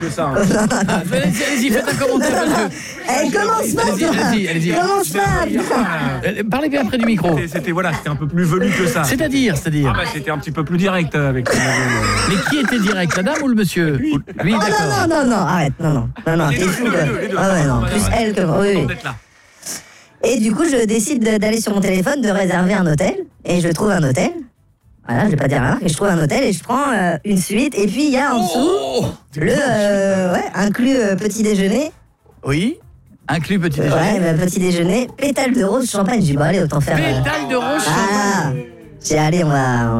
que ça. Hein. Allez-y, faites un commentaire, monsieur. Commence pas. Allez-y. Commence pas. Parlez bien près du micro. C'était un peu plus velu que ça. C'est-à-dire C'était un petit peu plus direct avec. Mais qui était direct, la dame ou le monsieur? Lui, d'accord. Non, arrête, non, t'es fou. Ah ouais, non, plus elle que moi, oui. Et du coup, je décide d'aller sur mon téléphone, de réserver un hôtel, et je trouve un hôtel. Voilà, je vais pas dire la marque, et je trouve un hôtel, et je prends une suite, et puis il y a en dessous inclus petit déjeuner. Oui, inclus petit déjeuner. Ouais, petit déjeuner, pétale de rose, champagne. J'ai dit, bon, allez, autant faire. Pétale de rose, champagne. J'ai allé, on va